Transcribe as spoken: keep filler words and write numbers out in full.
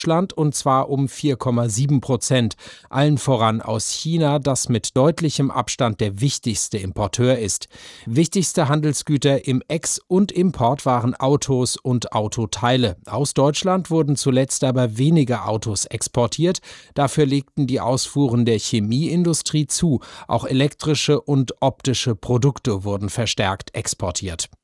Deutschland, und zwar um vier Komma sieben Prozent. Allen voran aus China, das mit deutlichem Abstand der wichtigste Importeur ist. Wichtigste Handelsgüter im Ex- und Import waren Autos und Autoteile. Aus Deutschland wurden zuletzt aber weniger Autos exportiert. Dafür legten die Ausfuhren der Chemieindustrie zu. Auch elektrische und optische Produkte wurden verstärkt exportiert.